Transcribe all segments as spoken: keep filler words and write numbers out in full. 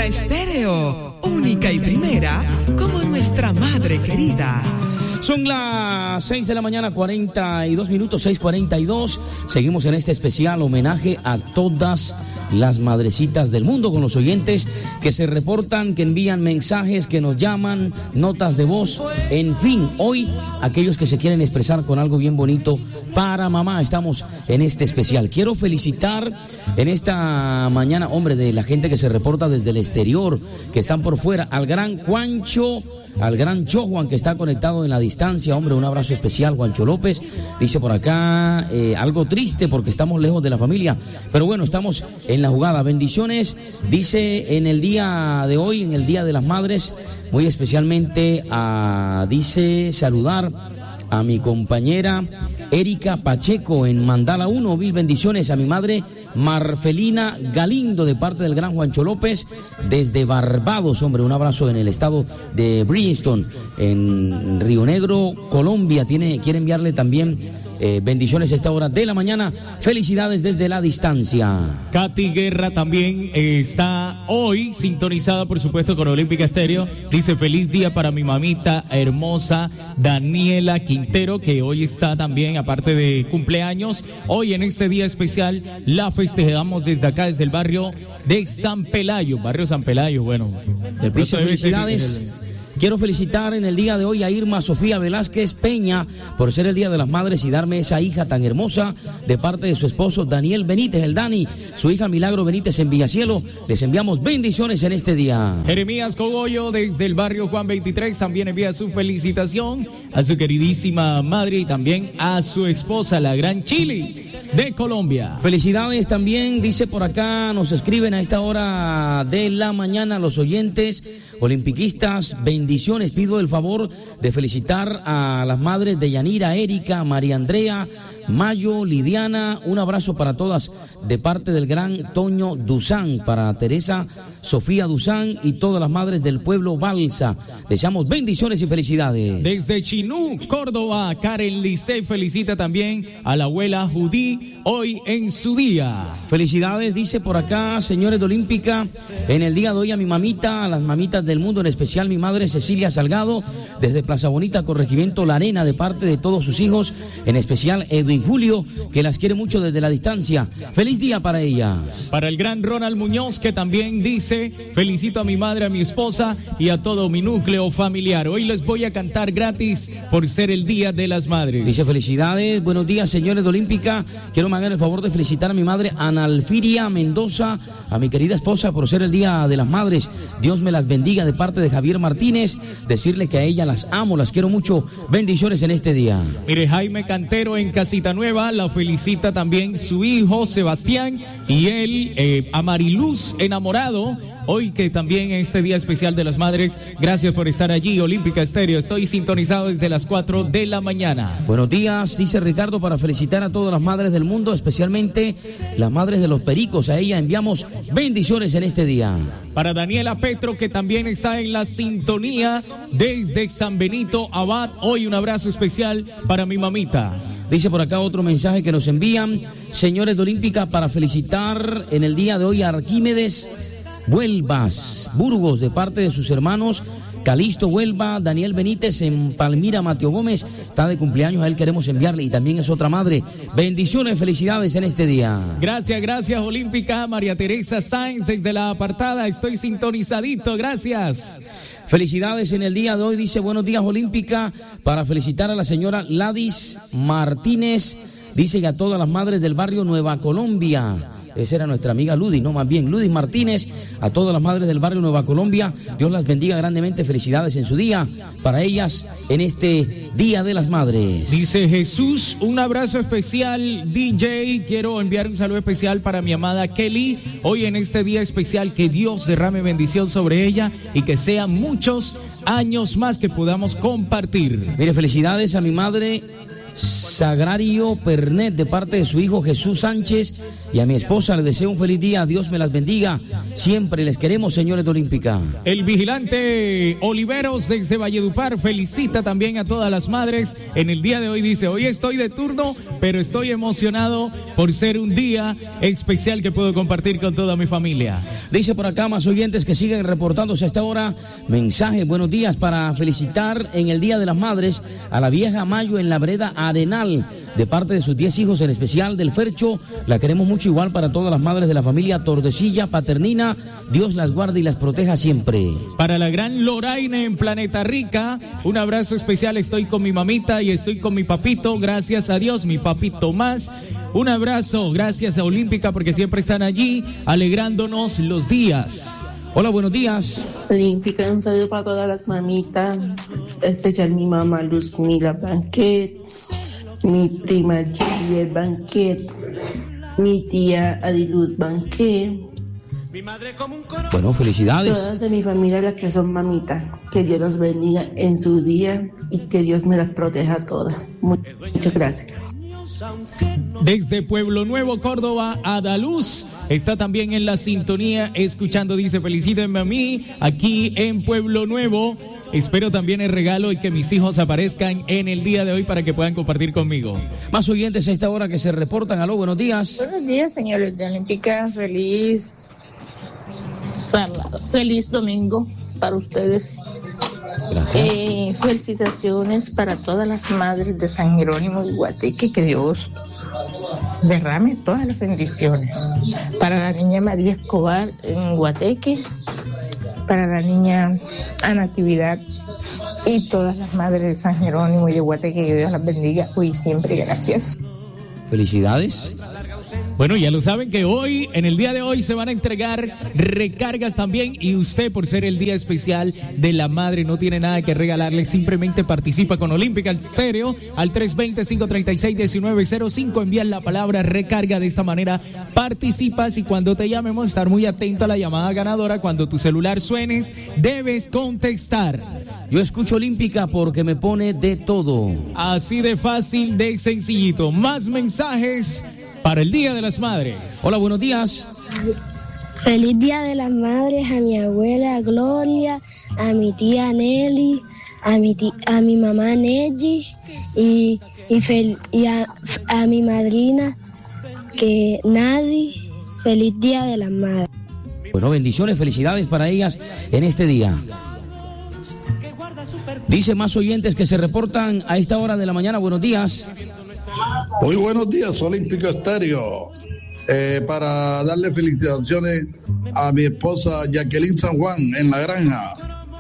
Estéreo, única y primera como nuestra madre querida. Son las seis de la mañana, cuarenta y dos minutos, seis cuarenta y dos. Seguimos en este especial homenaje a todas las madrecitas del mundo con los oyentes que se reportan, que envían mensajes, que nos llaman, notas de voz. En fin, hoy aquellos que se quieren expresar con algo bien bonito para mamá, estamos en este especial. Quiero felicitar en esta mañana, hombre, de la gente que se reporta desde el exterior, que están por fuera, al gran Juancho, al gran Chojuan, que está conectado en la distancia. Hombre, un abrazo especial, Juancho López. Dice por acá, eh, algo triste porque estamos lejos de la familia, pero bueno, estamos en la jugada. Bendiciones, dice, en el día de hoy, en el Día de las Madres, muy especialmente a, dice, saludar a mi compañera Erika Pacheco en Mandala uno. Mil bendiciones a mi madre Marfelina Galindo de parte del gran Juancho López desde Barbados. Hombre, un abrazo en el estado de Bridgestone, en Río Negro, Colombia. Tiene, quiere enviarle también Eh, bendiciones a esta hora de la mañana. Felicidades desde la distancia. Katy Guerra también eh, está hoy sintonizada, por supuesto, con Olímpica Estéreo. Dice: feliz día para mi mamita hermosa Daniela Quintero, que hoy está también, aparte de cumpleaños. Hoy en este día especial la festejamos desde acá, desde el barrio de San Pelayo. Barrio San Pelayo, bueno. Dice felicidades. Quiero felicitar en el día de hoy a Irma Sofía Velázquez Peña por ser el Día de las Madres y darme esa hija tan hermosa de parte de su esposo Daniel Benítez, el Dani, su hija Milagro Benítez en Villacielo. Les enviamos bendiciones en este día. Jeremías Cogollo desde el barrio Juan veintitrés también envía su felicitación a su queridísima madre y también a su esposa, la gran Chili de Colombia. Felicidades también, dice por acá, nos escriben a esta hora de la mañana los oyentes olimpiquistas. Bendiciones, pido el favor de felicitar a las madres de Yanira, Erika, María Andrea, Mayo, Lidiana. Un abrazo para todas de parte del gran Toño Duzán, para Teresa Sofía Duzán y todas las madres del pueblo Balsa. Deseamos bendiciones y felicidades. Desde Chinú, Córdoba, Karen Licey felicita también a la abuela Judí hoy en su día. Felicidades, dice por acá, señores de Olímpica, en el día de hoy a mi mamita, a las mamitas del mundo, en especial mi madre Cecilia Salgado, desde Plaza Bonita, Corregimiento La Arena, de parte de todos sus hijos, en especial Edwin Julio, que las quiere mucho desde la distancia. Feliz día para ellas. Para el gran Ronald Muñoz, que también dice: felicito a mi madre, a mi esposa y a todo mi núcleo familiar. Hoy les voy a cantar gratis por ser el Día de las Madres. Dice: felicidades, buenos días, señores de Olímpica. Quiero me hagan el favor de felicitar a mi madre Ana Alfiria Mendoza, a mi querida esposa por ser el Día de las Madres. Dios me las bendiga, de parte de Javier Martínez. Decirle que a ella las amo, las quiero mucho. Bendiciones en este día. Mire, Jaime Cantero en Casita Nueva la felicita también su hijo Sebastián y él eh, a Mariluz enamorado. Hoy que también en este día especial de las madres, gracias por estar allí, Olímpica Estéreo. Estoy sintonizado desde las cuatro de la mañana. Buenos días, dice Ricardo, para felicitar a todas las madres del mundo, especialmente las madres de los pericos. A ella enviamos bendiciones en este día. Para Daniela Petro, que también está en la sintonía desde San Benito Abad, hoy un abrazo especial para mi mamita. Dice por acá otro mensaje que nos envían, señores de Olímpica, para felicitar en el día de hoy a Arquímedes Huelvas Burgos, de parte de sus hermanos Calixto Huelva, Daniel Benítez en Palmira. Mateo Gómez está de cumpleaños, a él queremos enviarle, y también es otra madre. Bendiciones, felicidades en este día. Gracias, gracias Olímpica. María Teresa Sáenz desde la apartada, estoy sintonizadito, gracias. Felicidades en el día de hoy, dice: buenos días Olímpica, para felicitar a la señora Ladis Martínez, dice, que a todas las madres del barrio Nueva Colombia. Esa era nuestra amiga Ludis, no, más bien Ludis Martínez, a todas las madres del barrio Nueva Colombia. Dios las bendiga grandemente, felicidades en su día para ellas en este Día de las Madres. Dice Jesús, un abrazo especial D J, quiero enviar un saludo especial para mi amada Kelly, hoy en este día especial, que Dios derrame bendición sobre ella y que sean muchos años más que podamos compartir. Mire, felicidades a mi madre Sagrario Pernet, de parte de su hijo Jesús Sánchez, y a mi esposa le deseo un feliz día. Dios me las bendiga. Siempre les queremos, señores de Olímpica. El vigilante Oliveros desde Valledupar felicita también a todas las madres en el día de hoy. Dice, hoy estoy de turno, pero estoy emocionado por ser un día especial que puedo compartir con toda mi familia. Dice por acá más oyentes que siguen reportándose a esta hora. Mensaje, buenos días, para felicitar en el Día de las Madres a la vieja Mayo en la vereda Arenal, de parte de sus diez hijos, en especial del Fercho. La queremos mucho, igual para todas las madres de la familia Tordesilla Paternina. Dios las guarde y las proteja siempre. Para la gran Loraine en Planeta Rica, un abrazo especial. Estoy con mi mamita y estoy con mi papito. Gracias a Dios, mi papito más. Un abrazo, gracias a Olímpica porque siempre están allí alegrándonos los días. Hola, buenos días. Olímpica, un saludo para todas las mamitas, especial mi mamá Luz Mila Banquet, mi prima Julia Banquet, mi tía Adiluz Banquet. Bueno, felicidades. Todas de mi familia, las que son mamitas, que Dios los bendiga en su día y que Dios me las proteja a todas. Muchas gracias. Desde Pueblo Nuevo, Córdoba, Adaluz está también en la sintonía escuchando. Dice, felicítenme a mí aquí en Pueblo Nuevo. Espero también el regalo y que mis hijos aparezcan en el día de hoy para que puedan compartir conmigo. Más oyentes a esta hora que se reportan. Aló, buenos días. Buenos días, señores de Olímpica. Feliz sábado, feliz domingo para ustedes. Gracias. Eh, felicitaciones para todas las madres de San Jerónimo y Guateque, que Dios derrame todas las bendiciones. Para la niña María Escobar en Guateque, para la niña Ana Natividad y todas las madres de San Jerónimo y de Guateque, que Dios las bendiga hoy y siempre. Gracias. Felicidades. Bueno, ya lo saben que hoy, en el día de hoy, se van a entregar recargas también, y usted, por ser el día especial de la madre, no tiene nada que regalarle, simplemente participa con Olímpica Estéreo al tres dos cero, cinco tres seis, uno nueve cero cinco, envías la palabra recarga, de esta manera participas y cuando te llamemos, estar muy atento a la llamada ganadora. Cuando tu celular suenes, debes contestar. Yo escucho Olímpica porque me pone de todo. Así de fácil, de sencillito. Más mensajes para el Día de las Madres. Hola, buenos días. Feliz Día de las Madres a mi abuela Gloria, a mi tía Nelly, a mi tía, a mi mamá Nelly y, y, fel, y a, a mi madrina que Nadie. Feliz Día de las Madres. Bueno, bendiciones, felicidades para ellas en este día. Dice más oyentes que se reportan a esta hora de la mañana. Buenos días. Muy buenos días, Olímpico Estéreo. Eh, para darle felicitaciones a mi esposa Jacqueline San Juan en La Granja.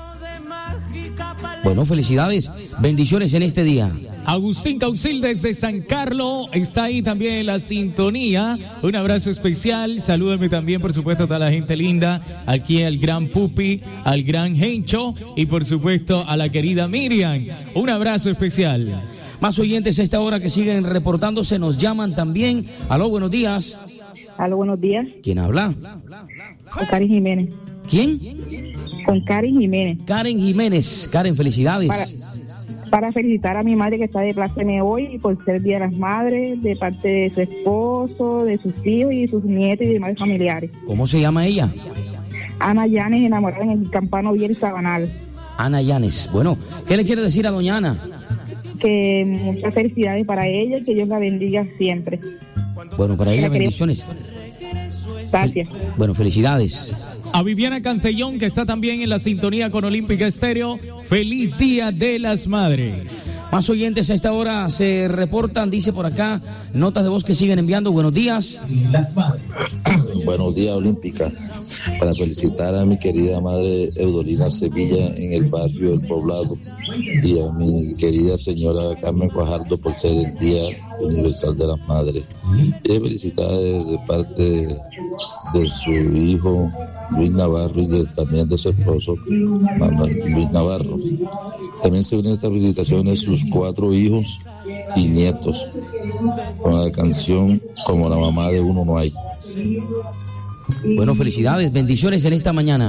Bueno, felicidades, bendiciones en este día. Agustín Caucil desde San Carlos está ahí también en la sintonía. Un abrazo especial. Salúdame también, por supuesto, a toda la gente linda. Aquí al gran Pupi, al gran Gencho y, por supuesto, a la querida Miriam. Un abrazo especial. Más oyentes a esta hora que siguen reportándose, nos llaman también. Aló, buenos días. Aló, buenos días. ¿Quién habla? Con Karen Jiménez. ¿Quién? Con Karen Jiménez. Karen Jiménez. Karen, felicidades. Para, para felicitar a mi madre que está de pláceme hoy por ser Día de las Madres, de parte de su esposo, de sus hijos y sus nietos y demás familiares. ¿Cómo se llama ella? Ana Llanes, enamorada en el Campano Vier y Sabanal. Ana Llanes. Bueno, ¿qué le quiere decir a doña Ana? Que muchas felicidades para ella y que Dios la bendiga siempre. Bueno, para ella bendiciones. Gracias. Bueno, felicidades. A Viviana Cantellón, que está también en la sintonía con Olímpica Estéreo. Feliz Día de las Madres. Más oyentes a esta hora se reportan, dice por acá, notas de voz que siguen enviando. Buenos días. Buenos días, Olímpica. Para felicitar a mi querida madre Eudolina Sevilla en el barrio El Poblado y a mi querida señora Carmen Fajardo por ser el Día Universal de las Madres. Y felicitar de parte de, de su hijo Luis Navarro y de, también de su esposo Manuel Luis Navarro. También se unen estas felicitaciones sus cuatro hijos y nietos con la canción Como la mamá de uno no hay. Bueno, felicidades, bendiciones en esta mañana.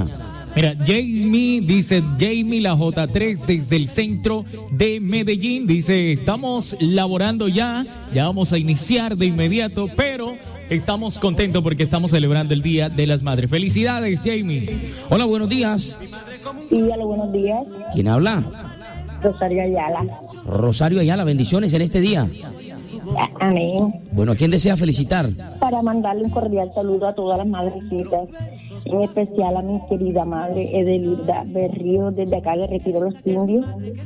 Mira, Jamie dice, Jamie la J tres desde el centro de Medellín, dice, estamos laborando ya, ya vamos a iniciar de inmediato, pero estamos contentos porque estamos celebrando el Día de las Madres. Felicidades, Jamie. Hola, buenos días. Sí, hola, buenos días. ¿Quién habla? Rosario Ayala. Rosario Ayala, bendiciones en este día. Amén. Bueno, ¿a quién desea felicitar? Para mandarle un cordial saludo a todas las madrecitas, en especial a mi querida madre Edelilda Berrío, desde acá de Retiro Los Indios.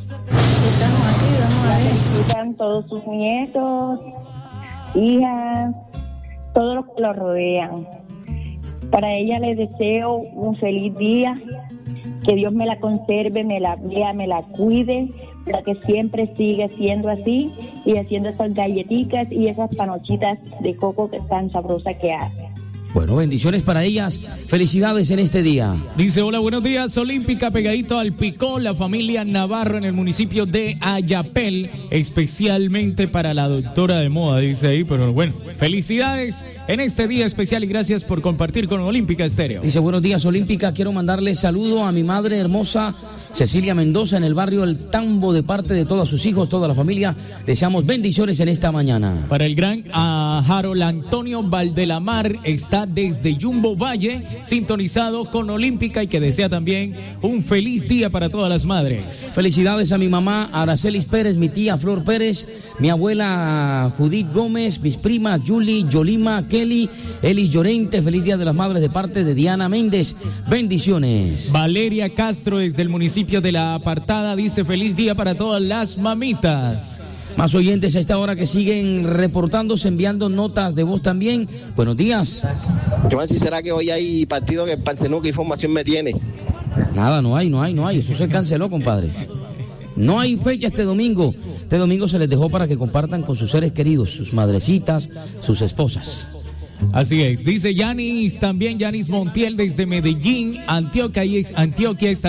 La felicitan todos sus nietos, hijas, todos los que lo rodean. Para ella les deseo un feliz día, que Dios me la conserve, me la vea, me la cuide, para que siempre siga siendo así y haciendo esas galletitas y esas panochitas de coco que tan sabrosa que hace. Bueno, bendiciones para ellas. Felicidades en este día. Dice, hola, buenos días, Olímpica, pegadito al Picó, la familia Navarro en el municipio de Ayapel, especialmente para la doctora de moda, dice ahí, pero bueno, felicidades en este día especial y gracias por compartir con Olímpica Estéreo. Dice, buenos días, Olímpica, quiero mandarle saludo a mi madre hermosa, Cecilia Mendoza, en el barrio El Tambo, de parte de todos sus hijos, toda la familia. Deseamos bendiciones en esta mañana. Para el gran uh, Harold Antonio Valdelamar, está desde Jumbo Valle, sintonizado con Olímpica y que desea también un feliz día para todas las madres. Felicidades a mi mamá Aracelis Pérez, mi tía Flor Pérez, mi abuela Judith Gómez, mis primas Julie, Yolima, Kelly, Elis Llorente. Feliz Día de las Madres de parte de Diana Méndez. Bendiciones. Valeria Castro desde el municipio de La Apartada dice, feliz día para todas las mamitas. Más oyentes a esta hora que siguen reportándose, enviando notas de voz también. Buenos días. Joan, si será que hoy hay partido en el Parcenú, ¿qué información me tiene? Nada, no hay, no hay, no hay. Eso se canceló, compadre. No hay fecha este domingo. Este domingo se les dejó para que compartan con sus seres queridos, sus madrecitas, sus esposas. Así es. Dice Yanis, también Yanis Montiel desde Medellín, Antioquia, y Antioquia está